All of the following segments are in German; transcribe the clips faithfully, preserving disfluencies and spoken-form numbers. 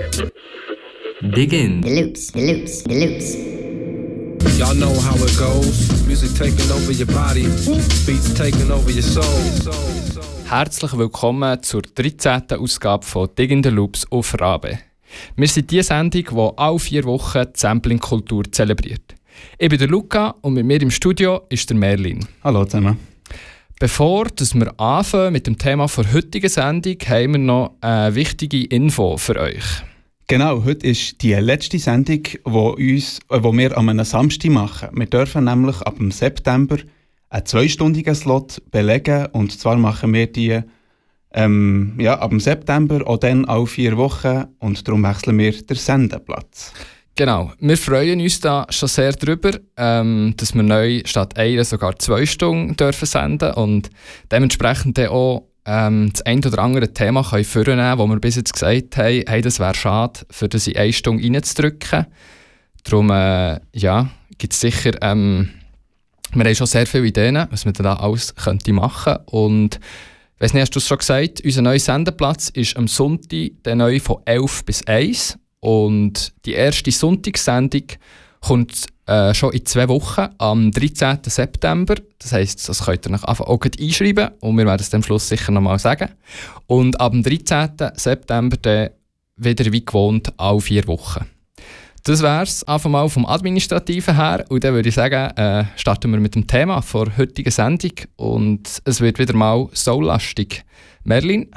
Dig in. The loops, the loops, the loops. Y'all know how it goes. Music taking over your body. Beats taking over your soul. Herzlich willkommen zur dreizehnten Ausgabe von Dig in the Loops auf Rabe. Wir sind die Sendung, die alle vier Wochen die Sampling-Kultur zelebriert. Ich bin der Luca und mit mir im Studio ist der Merlin. Hallo zusammen. Bevor dass wir anfangen mit dem Thema der heutigen Sendung, haben wir noch eine wichtige Info für euch. Genau, heute ist die letzte Sendung, die uns, äh, wo wir an einem Samstag machen. Wir dürfen nämlich ab dem September einen zweistündigen Slot belegen. Und zwar machen wir die ähm, ja, ab dem September auch dann alle vier Wochen. Und darum wechseln wir den Sendeplatz. Genau, wir freuen uns da schon sehr darüber, ähm, dass wir neu statt einer sogar zwei Stunden dürfen senden und dementsprechend dann auch ähm, das ein oder andere Thema können vornehmen, wo wir bis jetzt gesagt haben, hey, das wäre schade, für das in eine Stunde reinzudrücken. Darum äh, ja, gibt es sicher, ähm, wir haben schon sehr viele Ideen, was man da alles könnte machen könnte. Und ich weiss nicht, hast du es schon gesagt, unser neuer Sendeplatz ist am Sonntag der neu von elf bis eins. Und die erste Sonntagssendung kommt äh, schon in zwei Wochen, am dreizehnten September. Das heisst, das könnt ihr nach Anfang auch einschreiben und wir werden es am Schluss sicher nochmal sagen. Und ab dem dreizehnten September dann wieder wie gewohnt alle vier Wochen. Das wäre es einfach mal vom Administrativen her. Und dann würde ich sagen, äh, starten wir mit dem Thema der heutigen Sendung. Und es wird wieder mal soullastig. Merlin?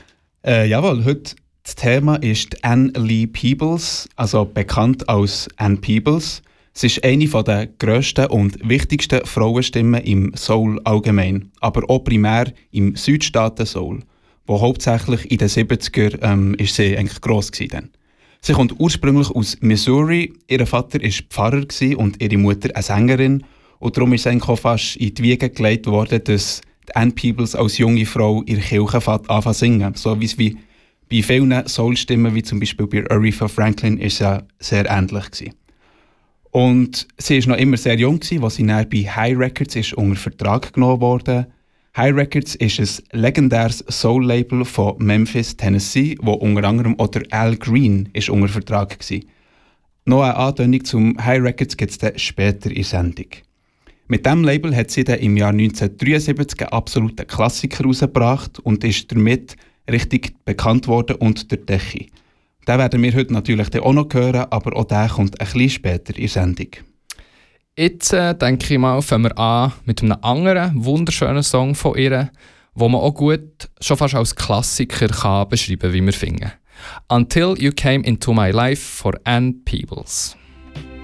Äh, jawohl, heute das Thema ist Ann Lee Peebles, also bekannt als Ann Peebles. Sie ist eine der grössten und wichtigsten Frauenstimmen im Soul allgemein, aber auch primär im Südstaaten-Soul, wo hauptsächlich in den siebziger ähm, ist sie eigentlich gross gewesen. Sie kommt ursprünglich aus Missouri. Ihr Vater war Pfarrer und ihre Mutter eine Sängerin. Und darum ist es eigentlich auch fast in die Wiege gelegt worden, dass Ann Peebles als junge Frau ihre Kirche anfangen zu singen. So wie es wie bei vielen Soul-Stimmen, wie zum Beispiel bei Aretha Franklin, ist ja sehr ähnlich gewesen. Und sie war noch immer sehr jung, als sie dann bei Hi Records ist unter Vertrag genommen wurde. Hi Records ist ein legendäres Soul-Label von Memphis, Tennessee, wo unter anderem auch der Al Green ist unter Vertrag war. Noch eine Andeutung zum Hi Records gibt es dann später in der Sendung. Mit diesem Label hat sie dann im Jahr neunzehnhundertdreiundsiebzig einen absoluten Klassiker herausgebracht und ist damit richtig bekannt worden unter der Decke. Den werden wir heute natürlich auch noch hören, aber auch der kommt ein bisschen später in der Sendung. Jetzt äh, denke ich mal, fangen wir an mit einem anderen wunderschönen Song von ihr, den man auch gut schon fast als Klassiker kann beschreiben, wie wir finden. «Until You Came Into My Life» von Ann Peebles.